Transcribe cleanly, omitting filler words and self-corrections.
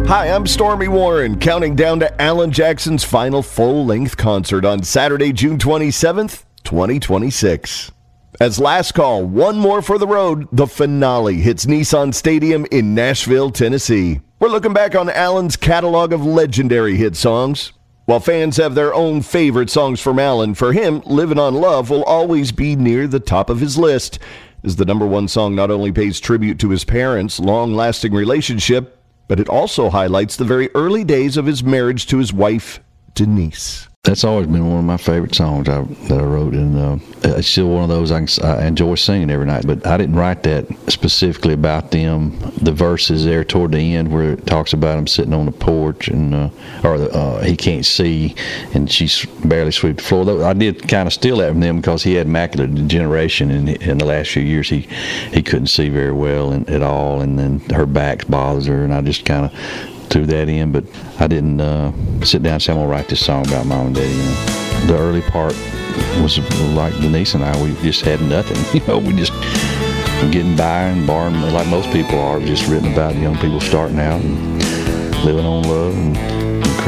Hi, I'm Stormy Warren, counting down to Alan Jackson's final full-length concert on Saturday, June 27th, 2026. As last call, one more for the road, the finale hits Nissan Stadium in Nashville, Tennessee. We're looking back on Alan's catalog of legendary hit songs. While fans have their own favorite songs from Alan, for him, Livin' on Love will always be near the top of his list, as the number one song not only pays tribute to his parents' long-lasting relationship, but it also highlights the very early days of his marriage to his wife, Denise. That's always been one of my favorite songs that I wrote, and it's still one of those I enjoy singing every night. But I didn't write that specifically about them. The verses there toward the end where it talks about him sitting on the porch and he can't see, and she's barely swept the floor. I did kind of steal that from them because he had macular degeneration, and in the last few years he couldn't see very well at all, and then her back bothers her, and I just kind of threw that in, but I didn't sit down and say I'm gonna write this song about Mom and Daddy. The early part was like Denise and I. We just had nothing. We just were getting by and borrowing, like most people are, just written about young people starting out and living on love and